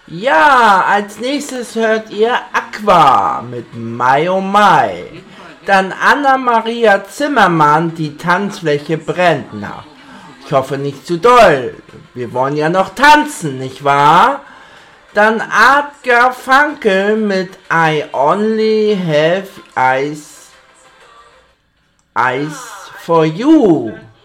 Ja, als nächstes hört ihr Aqua mit Mai oh Mai. Dann Anna-Maria Zimmermann, die Tanzfläche brennt. Na, ich hoffe nicht zu doll. Wir wollen ja noch tanzen, nicht wahr? Dann Art Garfunkel mit I Only Have Eyes for You.